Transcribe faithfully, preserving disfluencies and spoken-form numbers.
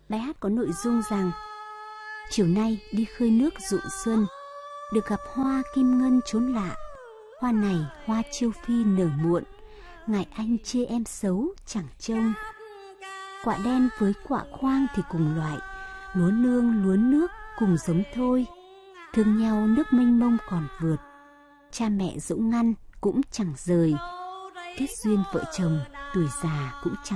Bài hát có nội dung rằng: chiều nay đi khơi nước rụng xuân, được gặp hoa kim ngân chốn lạ. Hoa này hoa chiêu phi nở muộn, ngại anh chê em xấu chẳng trông. Quạ đen với quạ khoang thì cùng loại, lúa nương lúa nước cùng giống thôi. Thương nhau nước mênh mông còn vượt, cha mẹ dỗ ngăn cũng chẳng rời. Kết duyên vợ chồng tuổi già cũng chẳng